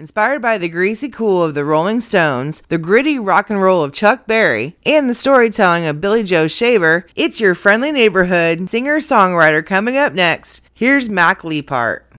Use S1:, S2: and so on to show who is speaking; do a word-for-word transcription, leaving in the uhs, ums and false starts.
S1: Inspired by the greasy cool of the Rolling Stones, the gritty rock and roll of Chuck Berry, and the storytelling of Billy Joe Shaver, it's your friendly neighborhood singer-songwriter coming up next. Here's Mac Leapart.